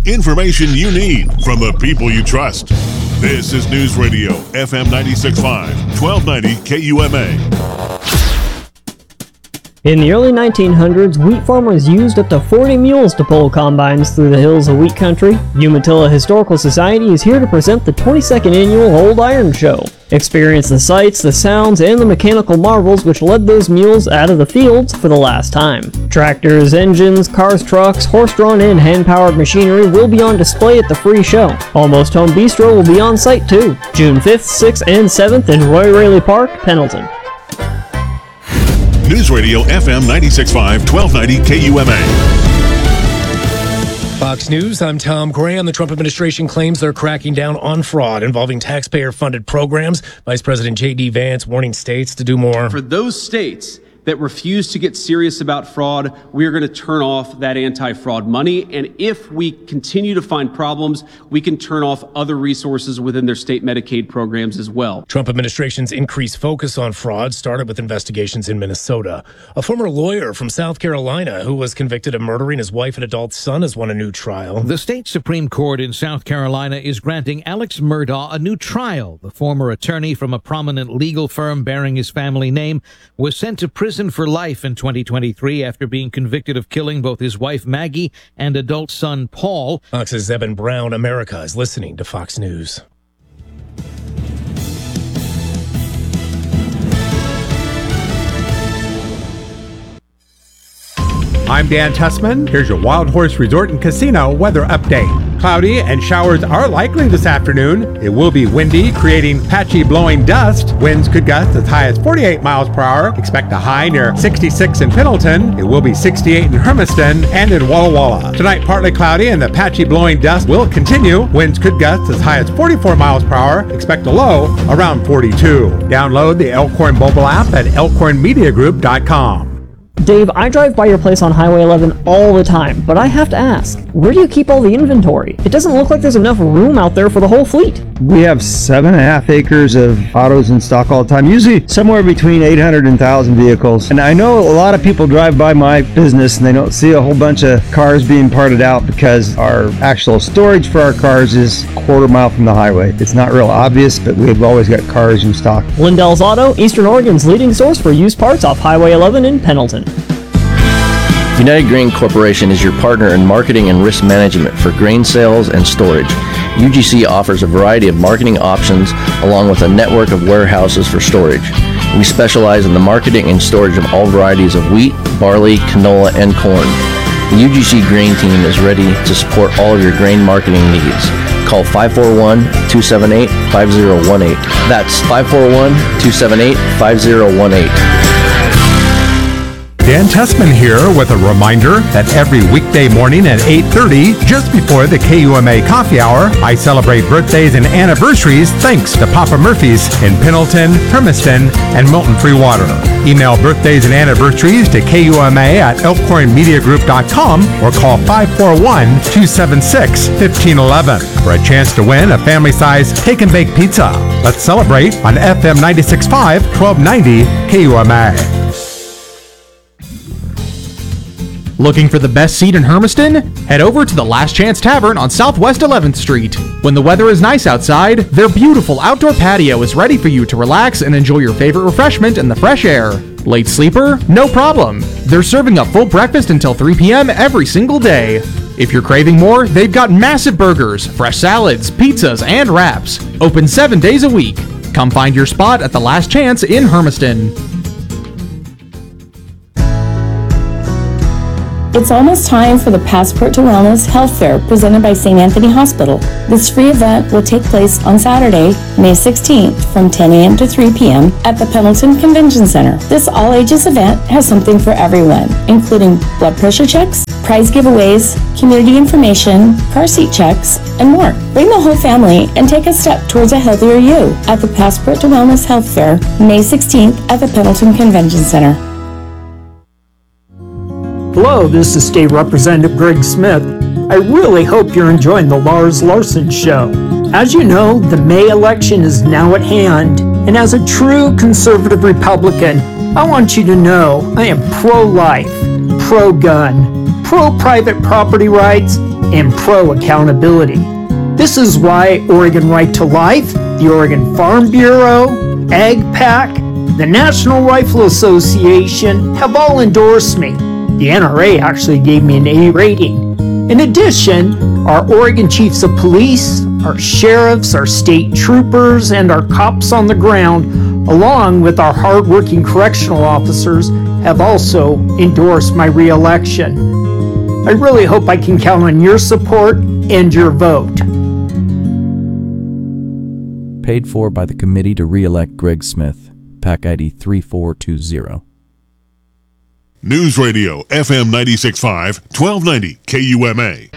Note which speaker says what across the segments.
Speaker 1: Information you need from the people you trust. This is News Radio, FM 96.5, 1290 KUMA.
Speaker 2: In the early 1900s, wheat farmers used up to 40 mules to pull combines through the hills of wheat country. Umatilla Historical Society is here to present the 22nd annual Old Iron Show. Experience the sights, the sounds, and the mechanical marvels which led those mules out of the fields for the last time. Tractors, engines, cars, trucks, horse-drawn and hand-powered machinery will be on display at the free show. Almost Home Bistro will be on site too, June 5th, 6th, and 7th in Roy Raley Park, Pendleton.
Speaker 1: News Radio FM 96.5, 1290 KUMA.
Speaker 3: Fox News, I'm Tom Graham. The Trump administration claims they're cracking down on fraud involving taxpayer-funded programs. Vice President J.D. Vance warning states to do more.
Speaker 4: For those states that refuse to get serious about fraud, we are going to turn off that anti-fraud money. And if we continue to find problems, we can turn off other resources within their state Medicaid programs as well.
Speaker 3: Trump administration's increased focus on fraud started with investigations in Minnesota. A former lawyer from South Carolina who was convicted of murdering his wife and adult son has won a new trial.
Speaker 5: The state Supreme Court in South Carolina is granting Alex Murdaugh a new trial. The former attorney from a prominent legal firm bearing his family name was sent to prison for life in 2023 after being convicted of killing both his wife Maggie and adult son Paul.
Speaker 3: Fox's Evan Brown. America is listening to Fox News.
Speaker 6: I'm Dan Tussman. Here's your Wild Horse Resort and Casino weather update. Cloudy and showers are likely this afternoon. It will be windy, creating patchy blowing dust. Winds could gust as high as 48 miles per hour. Expect a high near 66 in Pendleton. It will be 68 in Hermiston and in Walla Walla. Tonight, partly cloudy and the patchy blowing dust will continue. Winds could gust as high as 44 miles per hour. Expect a low around 42. Download the Elkhorn mobile app at elkhornmediagroup.com.
Speaker 2: Dave, I drive by your place on Highway 11 all the time, but I have to ask, where do you keep all the inventory? It doesn't look like there's enough room out there for the whole fleet.
Speaker 7: We have 7.5 acres of autos in stock all the time, usually somewhere between 800 and 1,000 vehicles. And I know a lot of people drive by my business and they don't see a whole bunch of cars being parted out because our actual storage for our cars is a quarter mile from the highway. It's not real obvious, but we've always got cars in stock.
Speaker 2: Lindell's Auto, Eastern Oregon's leading source for used parts off Highway 11 in Pendleton.
Speaker 8: United Grain Corporation is your partner in marketing and risk management for grain sales and storage. UGC offers a variety of marketing options along with a network of warehouses for storage. We specialize in the marketing and storage of all varieties of wheat, barley, canola, and corn. The UGC Grain Team is ready to support all of your grain marketing needs. Call 541-278-5018. That's 541-278-5018.
Speaker 6: Dan Tussman here with a reminder that every weekday morning at 8:30, just before the KUMA coffee hour, I celebrate birthdays and anniversaries thanks to Papa Murphy's in Pendleton, Hermiston, and Milton Free Water. Email birthdays and anniversaries to KUMA at elkhornmediagroup.com or call 541-276-1511 for a chance to win a family-size take and bake pizza. Let's celebrate on FM 96.5, 1290 KUMA.
Speaker 9: Looking for the best seat in Hermiston? Head over to the Last Chance Tavern on Southwest 11th Street. When the weather is nice outside, their beautiful outdoor patio is ready for you to relax and enjoy your favorite refreshment in the fresh air. Late sleeper? No problem. They're serving up full breakfast until 3 p.m. every single day. If you're craving more, they've got massive burgers, fresh salads, pizzas, and wraps. Open 7 days a week. Come find your spot at the Last Chance in Hermiston.
Speaker 10: It's almost time for the Passport to Wellness Health Fair presented by St. Anthony Hospital. This free event will take place on Saturday, May 16th from 10 a.m. to 3 p.m. at the Pendleton Convention Center. This all-ages event has something for everyone, including blood pressure checks, prize giveaways, community information, car seat checks, and more. Bring the whole family and take a step towards a healthier you at the Passport to Wellness Health Fair, May 16th at the Pendleton Convention Center.
Speaker 11: Hello, this is State Representative Greg Smith. I really hope you're enjoying the Lars Larson Show. As you know, the May election is now at hand, and as a true conservative Republican, I want you to know I am pro-life, pro-gun, pro-private property rights, and pro-accountability. This is why Oregon Right to Life, the Oregon Farm Bureau, AgPAC, the National Rifle Association have all endorsed me. The NRA actually gave me an A rating. In addition, our Oregon Chiefs of Police, our sheriffs, our state troopers, and our cops on the ground, along with our hardworking correctional officers, have also endorsed my re-election. I really hope I can count on your support and your vote.
Speaker 12: Paid for by the Committee to Re-elect Greg Smith, PAC ID 3420.
Speaker 1: News Radio, FM 96.5, 1290 KUMA.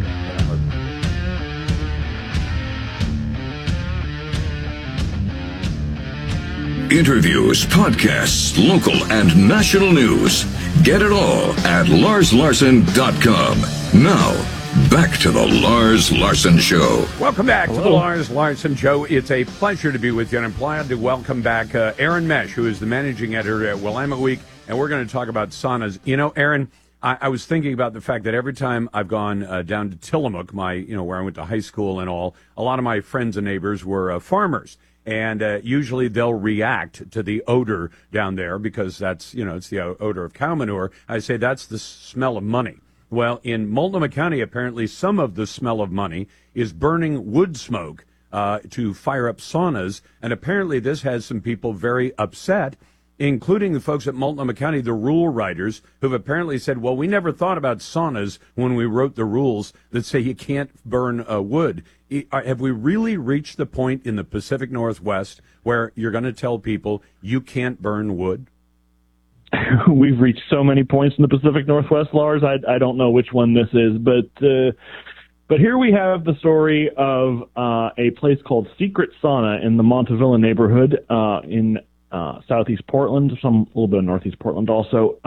Speaker 13: Interviews, podcasts, local and national news. Get it all at LarsLarson.com. Now, back to the Lars Larson Show.
Speaker 6: Welcome back to the Lars Larson Show. It's a pleasure to be with you, and I'm glad to welcome back Aaron Mesh, who is the managing editor at Willamette Week, and we're going to talk about saunas. You know, Aaron, I was thinking about the fact that every time I've gone down to Tillamook, where I went to high school and all, a lot of my friends and neighbors were farmers. And usually they'll react to the odor down there because that's, it's the odor of cow manure. I say that's the smell of money. Well, in Multnomah County, apparently some of the smell of money is burning wood smoke to fire up saunas. And apparently this has some people very upset, including the folks at Multnomah County, the rule writers, who've apparently said, well, we never thought about saunas when we wrote the rules that say you can't burn wood. Have we really reached the point in the Pacific Northwest where you're going to tell people you can't burn wood?
Speaker 14: We've reached so many points in the Pacific Northwest, Lars. I don't know which one this is, but here we have the story of a place called Secret Sauna in the Montevilla neighborhood in southeast Portland, a little bit of northeast Portland also,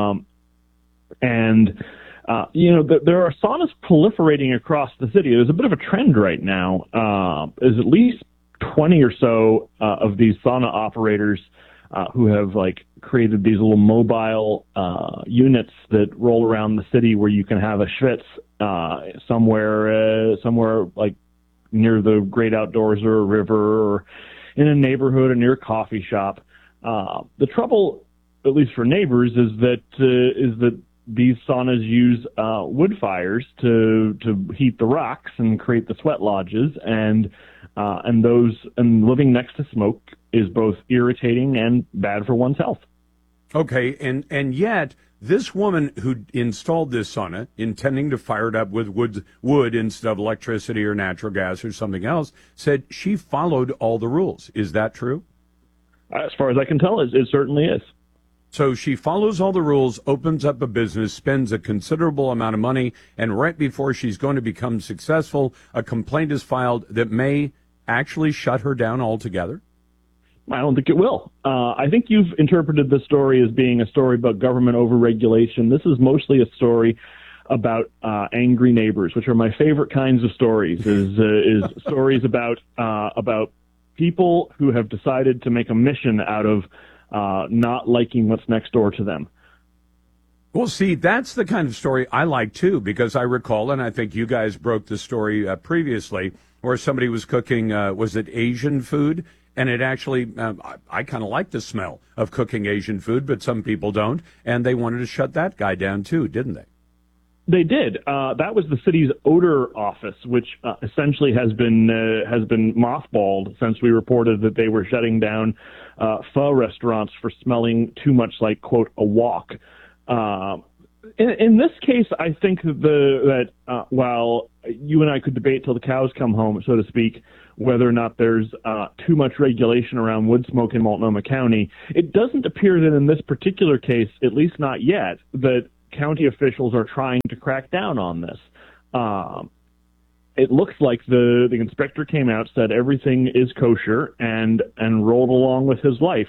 Speaker 14: there are saunas proliferating across the city. There's a bit of a trend right now. There's at least 20 or so of these sauna operators who have created these little mobile units that roll around the city where you can have a schwitz somewhere like near the great outdoors or a river or in a neighborhood or near a coffee shop. The trouble, at least for neighbors, is that these saunas use wood fires to heat the rocks and create the sweat lodges, and living next to smoke is both irritating and bad for one's health.
Speaker 6: Okay, and yet this woman who installed this sauna, intending to fire it up with wood instead of electricity or natural gas or something else, said she followed all the rules. Is that true?
Speaker 14: As far as I can tell, it certainly is.
Speaker 6: So she follows all the rules, opens up a business, spends a considerable amount of money, and right before she's going to become successful, a complaint is filed that may actually shut her down altogether?
Speaker 14: I don't think it will. I think you've interpreted this story as being a story about government overregulation. This is mostly a story about angry neighbors, which are my favorite kinds of stories, is stories about people who have decided to make a mission out of not liking what's next door to them.
Speaker 6: Well, see, that's the kind of story I like, too, because I recall, and I think you guys broke the story previously, where somebody was cooking, was it Asian food? And it actually, I kind of like the smell of cooking Asian food, but some people don't. And they wanted to shut that guy down, too, didn't they?
Speaker 14: They did. That was the city's odor office, which essentially has been mothballed since we reported that they were shutting down pho restaurants for smelling too much like, quote, a wok. In this case, I think that while you and I could debate till the cows come home, so to speak, whether or not there's too much regulation around wood smoke in Multnomah County, it doesn't appear that in this particular case, at least not yet, that county officials are trying to crack down on this. It looks like the inspector came out, said everything is kosher, and rolled along with his life.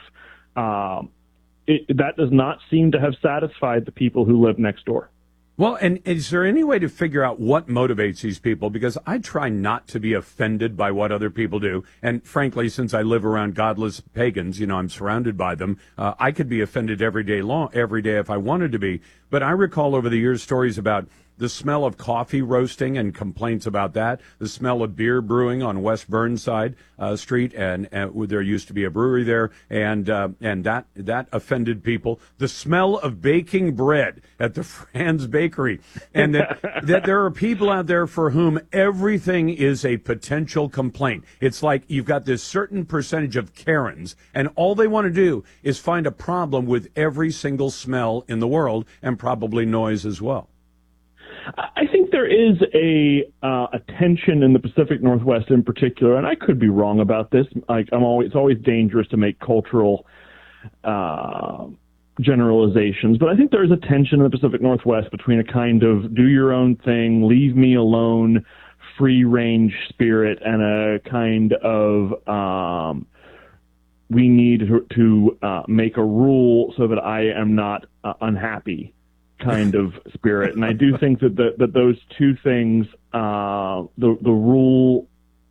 Speaker 14: That does not seem to have satisfied the people who live next door.
Speaker 6: Well, and is there any way to figure out what motivates these people? Because I try not to be offended by what other people do. And frankly, since I live around godless pagans, I'm surrounded by them. I could be offended every day if I wanted to be. But I recall over the years stories about
Speaker 15: the smell of coffee roasting and complaints about that, the smell of beer brewing on West Burnside Street, and there used to be a brewery there, and that offended people. The smell of baking bread at the Franz Bakery, and that there are people out there for whom everything is a potential complaint. It's like you've got this certain percentage of Karens, and all they want to do is find a problem with every single smell in the world, and probably noise as well.
Speaker 14: I think there is a tension in the Pacific Northwest in particular, and I could be wrong about this. It's always dangerous to make cultural generalizations, but I think there is a tension in the Pacific Northwest between a kind of do your own thing, leave me alone, free range spirit, and a kind of we need to make a rule so that I am not unhappy kind of spirit. And I do think that those two things, the rule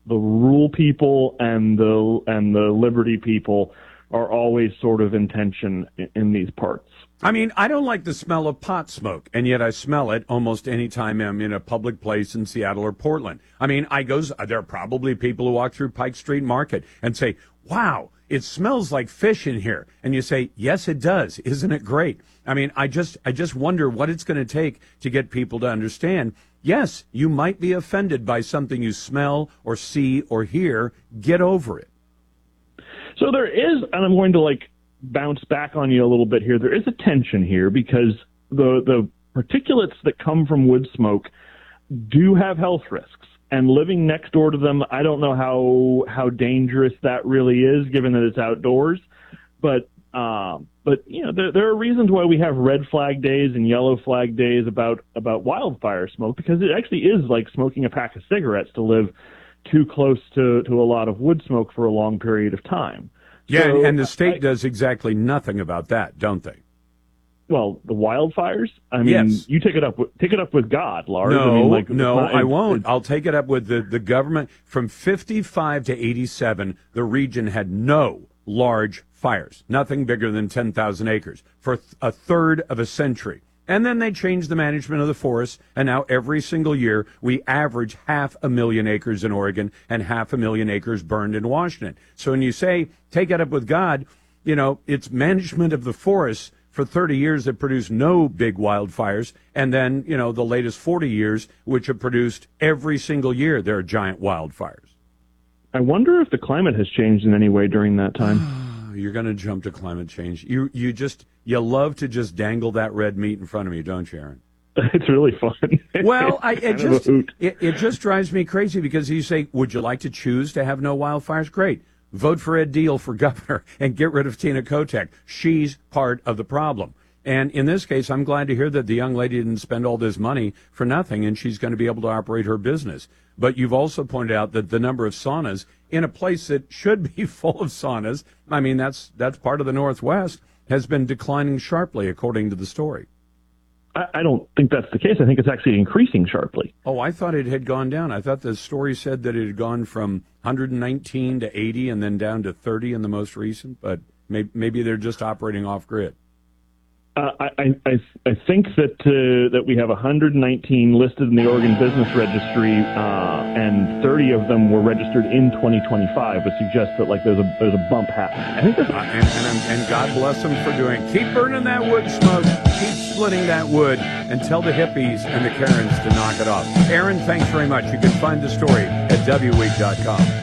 Speaker 14: people and the liberty people, are always sort of in tension in these parts.
Speaker 15: I mean, I don't like the smell of pot smoke, and yet I smell it almost any time I'm in a public place in Seattle or Portland. I mean, there are probably people who walk through Pike Street Market and say, wow, it smells like fish in here. And you say, yes, it does. Isn't it great? I mean, I just wonder what it's going to take to get people to understand, yes, you might be offended by something you smell or see or hear. Get over it.
Speaker 14: So there is, and I'm going to bounce back on you a little bit here. There is a tension here because the particulates that come from wood smoke do have health risks, and living next door to them, I don't know how dangerous that really is, given that it's outdoors. But there are reasons why we have red flag days and yellow flag days about wildfire smoke, because it actually is like smoking a pack of cigarettes to live too close to a lot of wood smoke for a long period of time.
Speaker 15: Yeah,
Speaker 14: so,
Speaker 15: and the state does exactly nothing about that, don't they?
Speaker 14: Well, the wildfires? I mean,
Speaker 15: yes.
Speaker 14: You take it up with God, Lars.
Speaker 15: No, I won't. I'll take it up with the government. From 55 to 87, the region had no large fires, nothing bigger than 10,000 acres, for a third of a century. And then they changed the management of the forests, and now every single year we average 500,000 acres in Oregon and 500,000 acres burned in Washington. So when you say take it up with God, it's management of the forests for 30 years that produced no big wildfires, and then, the latest 40 years, which have produced every single year there are giant wildfires.
Speaker 14: I wonder if the climate has changed in any way during that time.
Speaker 15: You're going to jump to climate change. You love to just dangle that red meat in front of me, don't you, Aaron?
Speaker 14: It's really fun.
Speaker 15: Well, it just drives me crazy because you say, would you like to choose to have no wildfires? Great. Vote for Ed Deal for governor and get rid of Tina Kotek. She's part of the problem. And in this case, I'm glad to hear that the young lady didn't spend all this money for nothing, and she's going to be able to operate her business. But you've also pointed out that the number of saunas in a place that should be full of saunas, I mean, that's part of the Northwest, has been declining sharply, according to the story.
Speaker 14: I don't think that's the case. I think it's actually increasing sharply.
Speaker 15: Oh, I thought it had gone down. I thought the story said that it had gone from 119 to 80 and then down to 30 in the most recent, but maybe they're just operating off-grid.
Speaker 14: I think that we have 119 listed in the Oregon Business Registry, and 30 of them were registered in 2025, which suggests that there's a bump happening. I think
Speaker 15: and God bless them for doing. Keep burning that wood smoke. Keep splitting that wood, and tell the hippies and the Karens to knock it off. Aaron, thanks very much. You can find the story at wweek.com.